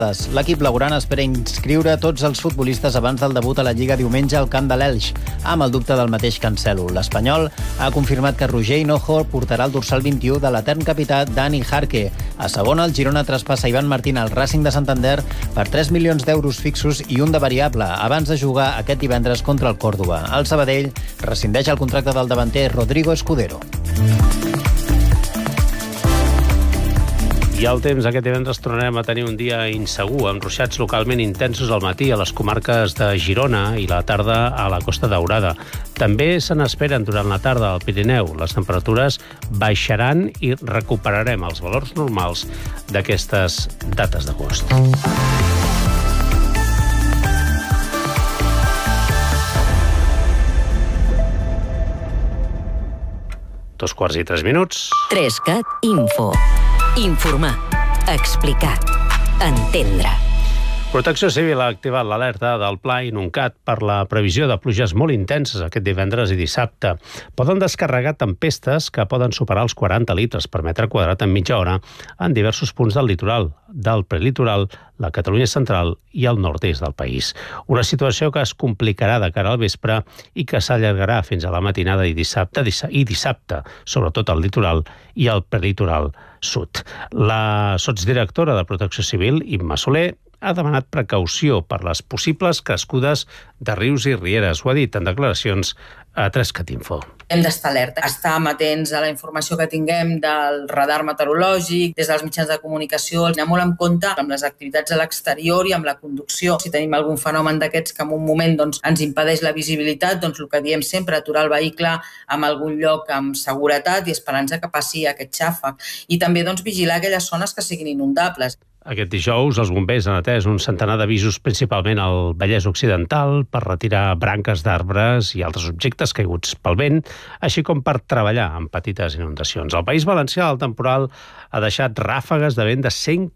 L'equip blaugrana espera inscriure tots els futbolistes abans del debut a la Lliga diumenge al camp de l'Elx, amb el dubte del mateix Cancelo. L'Espanyol ha confirmat que Roger Hinojo portarà el dorsal 21 de l'etern capità Dani Jarque. A segona, el Girona traspassa Ivan Martín al Racing de Santander per 3 milions d'euros fixos i un de variable, abans de jugar aquest divendres contra el Còrdova. El Sabadell rescindeix el contracte del davanter Rodrigo Escudero. I al temps, aquest divendres tornarem a tenir un dia insegur, amb ruixats localment intensos al matí a les comarques de Girona i la tarda a la Costa Daurada. També se n'esperen durant la tarda al Pirineu. Les temperatures baixaran i recuperarem els valors normals d'aquestes dates d'agost. 2:03. 3CAT Info. Informar, explicar, entendre. Protecció Civil ha activat l'alerta del Pla Inuncat per la previsió de pluges molt intenses aquest divendres i dissabte. Poden descarregar tempestes que poden superar els 40 litres per metre quadrat en mitja hora en diversos punts del litoral, del prelitoral, la Catalunya central i el nord-est del país. Una situació que es complicarà de cara al vespre i que s'allargarà fins a la matinada i dissabte, sobretot al litoral i al prelitoral sud. La sotsdirectora de Protecció Civil, Imma Soler, ha demanat precaució per les possibles crescudes de rius i rieres. Ho ha dit en declaracions a 3CAT Info. Hem d'estar alerta, estar amatents a la informació que tinguem del radar meteorològic, des dels mitjans de comunicació, anar molt en compte amb les activitats a l'exterior i amb la conducció. Si tenim algun fenomen d'aquests que en un moment ens impedeix la visibilitat, el que diem sempre, aturar el vehicle en algun lloc amb seguretat i esperança que passi aquest xàfec. I també vigilar aquelles zones que siguin inundables. Aquest dijous, els bombers han atès un centenar d'avisos principalment al Vallès Occidental per retirar branques d'arbres i altres objectes caiguts pel vent, així com per treballar en petites inundacions. Al País Valencià, el temporal ha deixat ràfegues de vent de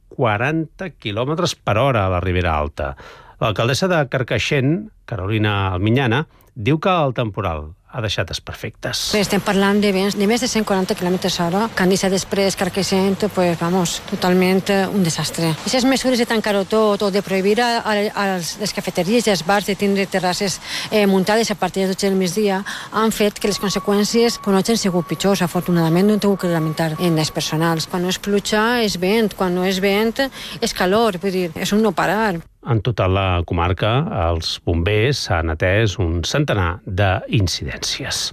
140 km per hora a la Ribera Alta. L'alcaldessa de Carcaixent, Carolina Alminyana, diu que el temporal ha deixat desperfectes. Estem parlant de vents de més de 140 km hora, que han deixat després Carcaixent, totalment un desastre. Aquestes mesures de tancar-ho tot o de prohibir a les cafeteries i als bars de tindre terrasses muntades a partir de 12 del migdia han fet que les conseqüències no hagin sigut pitjors. Afortunadament no hem tingut que lamentar en les personals. Quan no és pluja és vent, quan no és vent és calor, vull dir, és un no parar. En tota la comarca, els bombers han atès un centenar d'incidències.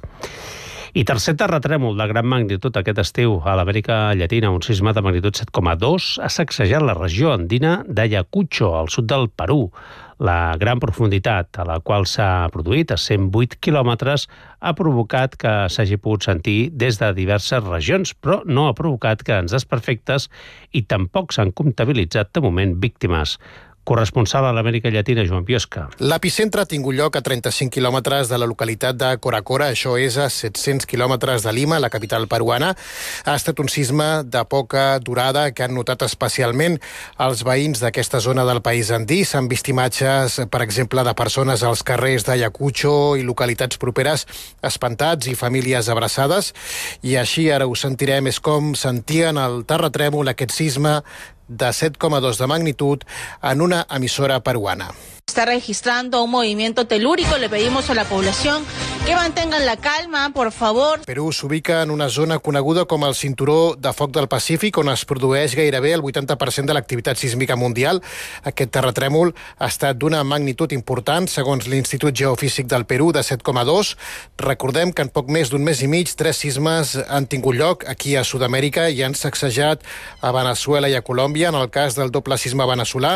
I tercer terratrèmol de gran magnitud aquest estiu a l'Amèrica Llatina, un sisme de magnitud 7,2, ha sacsejat la regió andina d'Ayacucho, al sud del Perú. La gran profunditat a la qual s'ha produït, a 108 quilòmetres, ha provocat que s'hagi pogut sentir des de diverses regions, però no ha provocat grans desperfectes i tampoc s'han comptabilitzat de moment víctimes. Corresponsal a l'Amèrica Llatina, Joan Biosca. L'epicentre ha tingut lloc a 35 quilòmetres de la localitat de Coracora, això és a 700 quilòmetres de Lima, la capital peruana. Ha estat un sisme de poca durada que han notat especialment els veïns d'aquesta zona del país andí. S'han vist imatges, per exemple, de persones als carrers d'Ayacucho i localitats properes espantats i famílies abraçades. I així, ara ho sentirem, és com sentien el terratrèmol, aquest sisme de 7,2 de magnitud en una emisora peruana. Está registrando un movimiento telúrico. Le pedimos a la población que mantengan la calma, por favor. Perú s'ubica en una zona coneguda com el Cinturó de Foc del Pacífic, on es produeix gairebé el 80% de l'activitat sísmica mundial. Aquest terratrèmol ha estat d'una magnitud important, segons l'Institut Geofísic del Perú, de 7,2. Recordem que en poc més d'un mes i mig, 3 sismes han tingut lloc aquí a Sud-amèrica i han sacsejat a Veneçuela i a Colòmbia. En el cas del doble sisme veneçolà,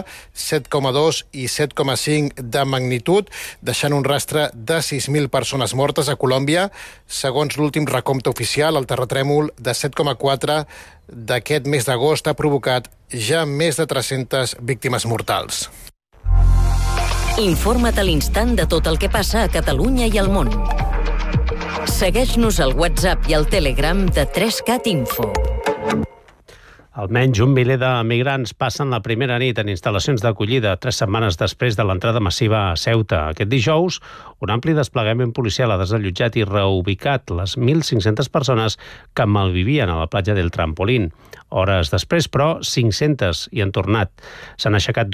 7,2 i 7,5 de magnitud, deixant un rastre de 6.000 persones mortes a Colòmbia. Segons l'últim recompte oficial, el terratrèmol de 7,4 d'aquest mes d'agost ha provocat ja més de 300 víctimes mortals. Informa't a l'instant de tot el que passa a Catalunya i al món. Segueix-nos al WhatsApp i al Telegram de 3CAT Info. Almenys 1 miler de migrants passen la primera nit en instal·lacions d'acollida 3 setmanes després de l'entrada massiva a Ceuta. Aquest dijous, un ampli desplegament policial ha desallotjat i reubicat les 1.500 persones que malvivien a la platja del Trampolín. Hores després, però, 500 hi han tornat. S'han aixecat